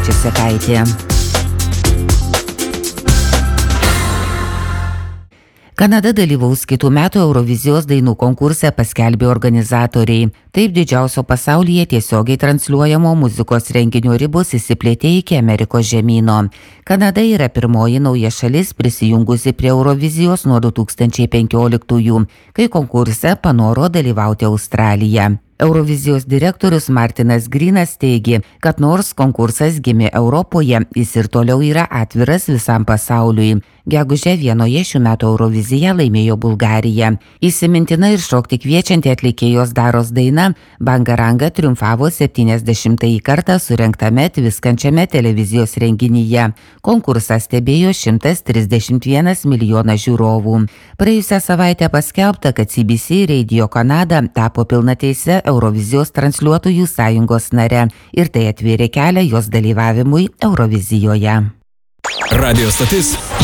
Česekaitė. Kanada dalyvaus kitų metų Eurovizijos dainų konkurse, paskelbė organizatoriai. Taip didžiausio pasaulyje tiesiogiai transliuojamo muzikos renginio ribos išsiplėtė iki Amerikos žemyno. Kanada yra pirmoji nauja šalis prisijungusi prie Eurovizijos nuo 2015-ųjų, kai konkurse panoro dalyvauti Australija. Eurovizijos direktorius Martinas Grinas teigė, kad nors konkursas gimė Europoje, jis ir toliau yra atviras visam pasauliui. Gegužę vienoje šių metų Euroviziją laimėjo Bulgarija. Įsimintina ir šokti kviečianti atlikėjos Daros daina Bangaranga triumfavo 70-ąjį kartą surengtame tviskančiame televizijos renginyje. Konkursą stebėjo 131 milijonas žiūrovų. Praėjusią savaitę paskelbta, kad CBC Radio Kanada tapo pilnateise Eurovizijos transliuotojų sąjungos nare ir tai atvėrė kelią jos dalyvavimui Eurovizijoje. Radio stotis